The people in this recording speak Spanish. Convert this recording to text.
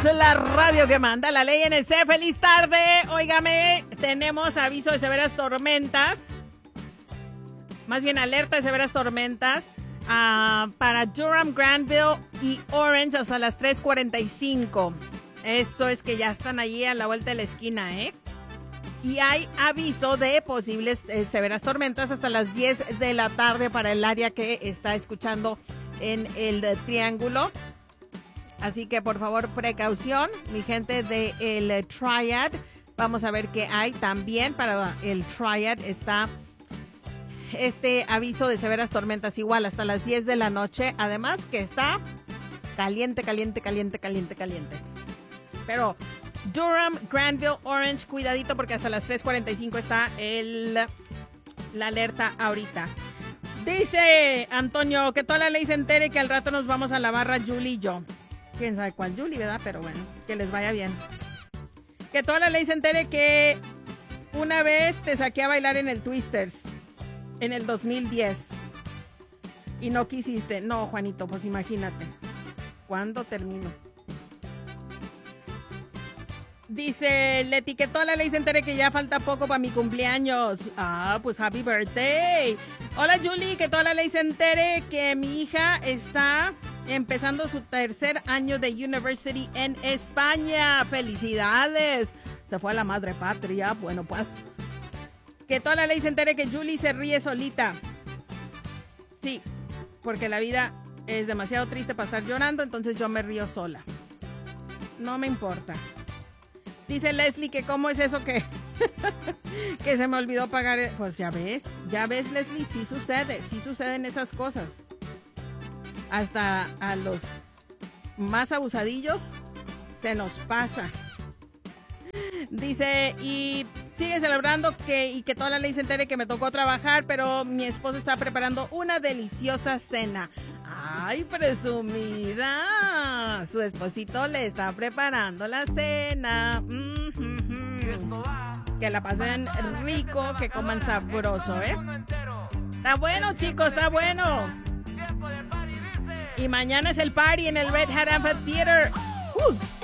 la radio que manda la ley en el C. ¡Feliz tarde! Óigame, tenemos aviso de severas tormentas. Más bien alerta de severas tormentas para Durham, Granville y Orange hasta las 3:45. Eso es que ya están allí a la vuelta de la esquina, ¿eh? Y hay aviso de posibles severas tormentas hasta las 10 de la tarde para el área que está escuchando en el Triángulo. Así que, por favor, precaución, mi gente del Triad. Vamos a ver qué hay también para el Triad. Está este aviso de severas tormentas igual hasta las 10 de la noche. Además que está caliente. Pero Durham, Granville, Orange, cuidadito porque hasta las 3:45 está la alerta ahorita. Dice Antonio que toda la ley se entere que al rato nos vamos a la barra Julie y yo. Quién sabe cuál Julie, ¿verdad? Pero bueno, que les vaya bien. Que toda la ley se entere que una vez te saqué a bailar en el Twisters en el 2010 y no quisiste. No, Juanito, pues imagínate. ¿Cuándo termino? Dice Leti que toda la ley se entere que ya falta poco para mi cumpleaños. Ah, pues happy birthday. Hola Julie, que toda la ley se entere que mi hija está empezando su 3er año de university en España. ¡Felicidades! Se fue a la madre patria. Bueno, pues. Que toda la ley se entere que Julie se ríe solita. Sí, porque la vida es demasiado triste para estar llorando, entonces yo me río sola. No me importa. Dice Leslie que cómo es eso que se me olvidó pagar. Pues ya ves Leslie, sí suceden esas cosas. Hasta a los más abusadillos se nos pasa. Dice, y sigue celebrando y que toda la ley se entere que me tocó trabajar, pero mi esposo está preparando una deliciosa cena. ¡Ay, presumida! Su esposito le está preparando la cena. Que la pasen rico, que coman sabroso, ¿eh? Está bueno, chicos, está bueno. Y mañana es el party en el Red Hat Amphitheater.